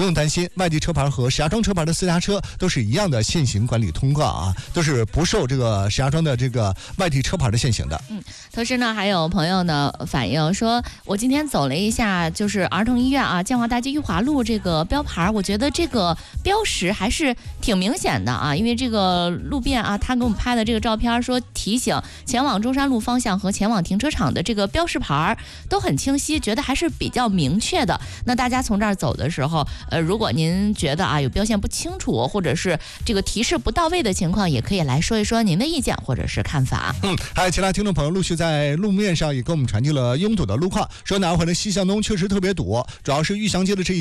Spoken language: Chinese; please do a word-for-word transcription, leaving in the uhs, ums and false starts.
用担心，外地车牌和石家庄车牌的私家车都是一样的限行管理通告啊，都是不受这个石家庄的这个外地车牌的限行的。 嗯，同时呢，还有朋友呢反映说，我今天走了一下，就是儿童医院啊，建华大街裕华路这个标牌，我觉得这个标识还是挺明显的啊，因为这个路边啊，他给我们拍的这个照片说提醒前往中山路方向和前往停车场的这个标识牌都很清晰，觉得还是比较明确的。那大家从这儿走的时候，呃，如果您觉得啊有标线不清楚，或者是这个提示不到位的情况，也可以来说一说您的意见或者是看法。 嗯，还有其他听众朋友陆续在路面上也给我们传递了拥堵的路况，说南回的西向东确实特别堵，主要是玉祥街的这一